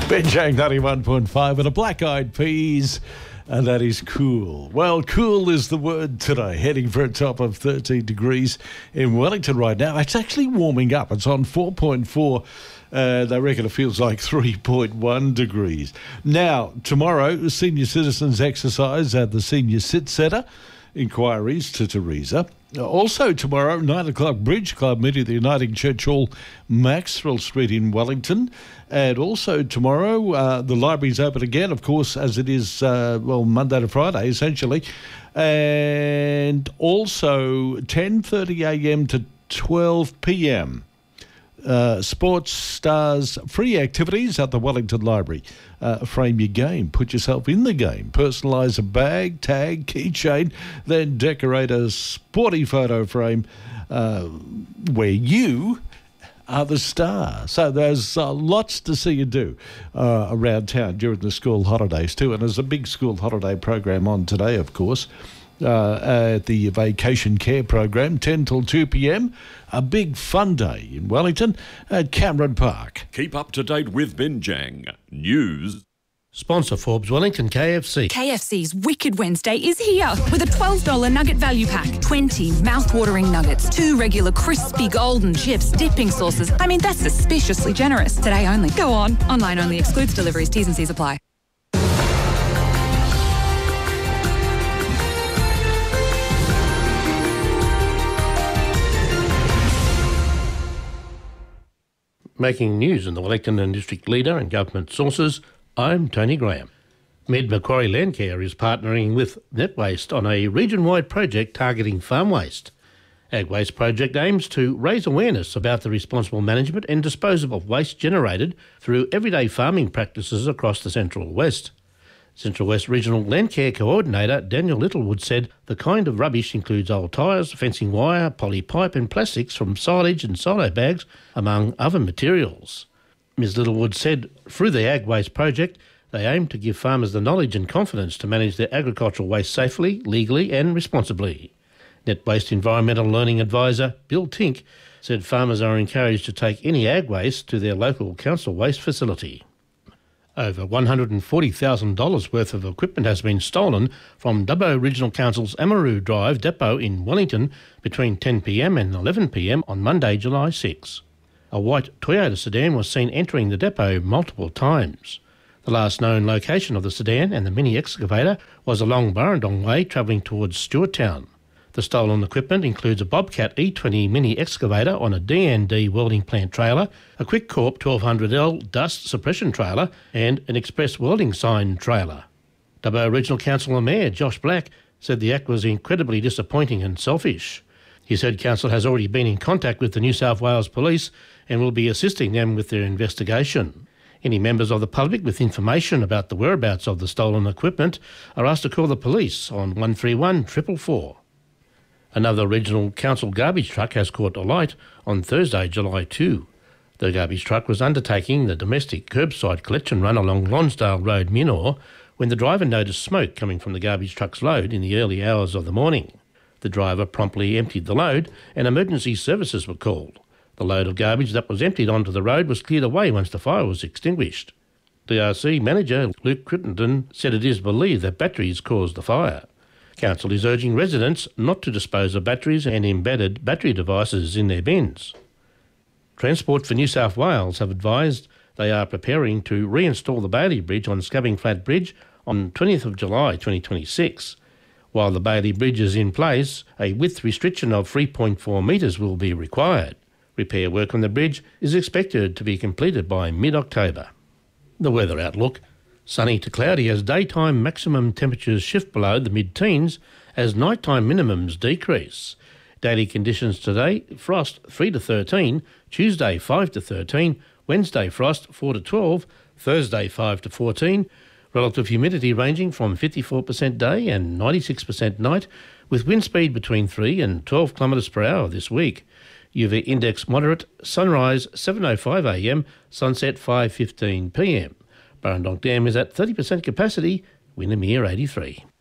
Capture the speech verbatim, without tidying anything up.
Benjang ninety-one point five and a Black Eyed Peas, and that is cool. Well, cool is the word today, heading for a top of thirteen degrees in Wellington right now. It's actually warming up. It's on four point four. Uh, they reckon it feels like three point one degrees. Now, tomorrow, senior citizens exercise at the Senior Sit Centre. Inquiries to Teresa. Also tomorrow, nine o'clock, Bridge Club meeting at the Uniting Church Hall, Maxwell Street in Wellington. And also tomorrow, uh, the library's open again, of course, as it is, uh, well, Monday to Friday, essentially. And also ten thirty a m to twelve p m Uh, Sports Stars free activities at the Wellington Library. Uh, frame your game. Put yourself in the game. Personalise a bag, tag, keychain, then decorate a sporty photo frame uh, where you are the star. So there's uh, lots to see and do uh, around town during the school holidays too. And there's a big school holiday program on today, of course. Uh, at the Vacation Care Program, ten till two p m. A big fun day in Wellington at Cameron Park. Keep up to date with Benjang News. Sponsor Forbes Wellington K F C. K F C's Wicked Wednesday is here with a twelve dollars nugget value pack. twenty mouth-watering nuggets, two regular crispy golden chips, dipping sauces. I mean, that's suspiciously generous. Today only. Go on. Online only. Excludes deliveries. T's and C's apply. Making news in the Wellington and District Leader and government sources, I'm Tony Graham. Mid Macquarie Landcare is partnering with NetWaste on a region-wide project targeting farm waste. Ag Waste Project aims to raise awareness about the responsible management and disposal of waste generated through everyday farming practices across the Central West. Central West Regional Landcare Coordinator Daniel Littlewood said the kind of rubbish includes old tyres, fencing wire, poly pipe and plastics from silage and silo bags, among other materials. Miz Littlewood said through the Ag Waste project, they aim to give farmers the knowledge and confidence to manage their agricultural waste safely, legally and responsibly. NetWaste Environmental Learning Advisor Bill Tink said farmers are encouraged to take any ag waste to their local council waste facility. Over one hundred forty thousand dollars worth of equipment has been stolen from Dubbo Regional Council's Amaroo Drive depot in Wellington between ten p m and eleven p m on Monday, July sixth. A white Toyota sedan was seen entering the depot multiple times. The last known location of the sedan and the mini excavator was along Burrendong Way travelling towards Stewarttown. The stolen equipment includes a Bobcat E twenty mini excavator on a D and D welding plant trailer, a Quick Corp twelve hundred L dust suppression trailer and an express welding sign trailer. Dubbo Regional Councillor Mayor Josh Black said the act was incredibly disappointing and selfish. He said council has already been in contact with the New South Wales Police and will be assisting them with their investigation. Any members of the public with information about the whereabouts of the stolen equipment are asked to call the police on one three one four four four. Another regional council garbage truck has caught alight on Thursday, July second. The garbage truck was undertaking the domestic curbside collection run along Lonsdale Road, Minor, when the driver noticed smoke coming from the garbage truck's load in the early hours of the morning. The driver promptly emptied the load and emergency services were called. The load of garbage that was emptied onto the road was cleared away once the fire was extinguished. D R C manager Luke Crittenden said it is believed that batteries caused the fire. Council is urging residents not to dispose of batteries and embedded battery devices in their bins. Transport for New South Wales have advised they are preparing to reinstall the Bailey Bridge on Scabbing Flat Bridge on twentieth of July twenty twenty-six. While the Bailey Bridge is in place, a width restriction of three point four metres will be required. Repair work on the bridge is expected to be completed by mid-October. The weather outlook. Sunny to cloudy as daytime maximum temperatures shift below the mid-teens as nighttime minimums decrease. Daily conditions today, frost three to thirteen, Tuesday five to thirteen, Wednesday frost four to twelve, Thursday five to fourteen, relative humidity ranging from fifty-four percent day and ninety-six percent night, with wind speed between three and twelve kilometres per hour this week. U V index moderate, sunrise seven oh five a m, sunset five fifteen p m. Burrendong Dam is at thirty percent capacity, Windermere eighty-three.